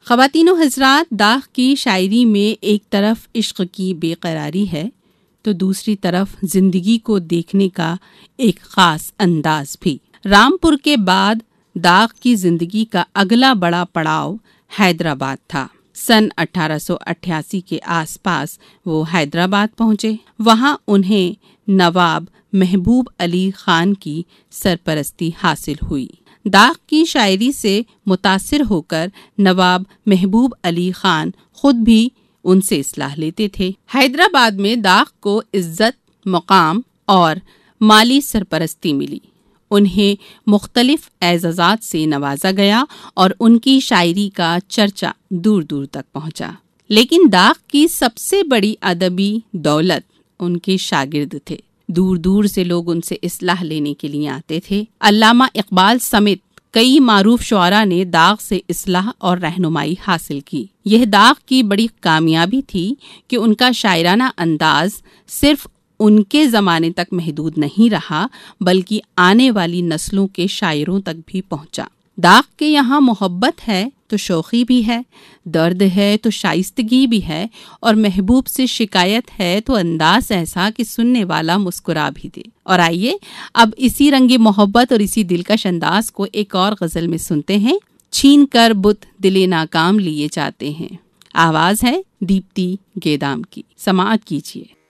ख़वातीनो हज़रात, दाग़ की शायरी में एक तरफ इश्क की बेकरारी है तो दूसरी तरफ जिंदगी को देखने का एक ख़ास अंदाज भी। रामपुर के बाद दाग़ की जिंदगी का अगला बड़ा पड़ाव हैदराबाद था। सन 1888 के आसपास वो हैदराबाद पहुंचे। वहां उन्हें नवाब महबूब अली खान की सरपरस्ती हासिल हुई। दाग़ की शायरी से मुतासिर होकर नवाब महबूब अली खान खुद भी उनसे इस्लाह लेते थे। हैदराबाद में दाग़ को इज्जत, मकाम और माली सरपरस्ती मिली। उन्हें मुख्तलिफ एज़ाज़ात से नवाजा गया और उनकी शायरी का चर्चा दूर दूर तक पहुंचा। लेकिन दाग़ की सबसे बड़ी अदबी दौलत उनके शागिर्द थे। दूर दूर से लोग उनसे इस्लाह लेने के लिए आते थे। अल्लामा इकबाल समेत कई मारूफ शुआरा ने दाग़ से इस्लाह और रहनुमाई हासिल की। यह दाग़ की बड़ी कामयाबी थी कि उनका शायराना अंदाज सिर्फ उनके ज़माने तक महदूद नहीं रहा, बल्कि आने वाली नस्लों के शायरों तक भी पहुंचा। दाग़ के यहाँ मोहब्बत है तो शौक़ी भी है, दर्द है तो शाइस्तगी भी है, और महबूब से शिकायत है तो अंदाज ऐसा कि सुनने वाला मुस्कुरा भी दे। और आइए अब इसी रंगे मोहब्बत और इसी दिलकश अंदाज को एक और गज़ल में सुनते हैं। छीन कर बुत दिले नाकाम लिए जाते हैं। आवाज़ है दीप्ति गेदाम की। समाअत कीजिए।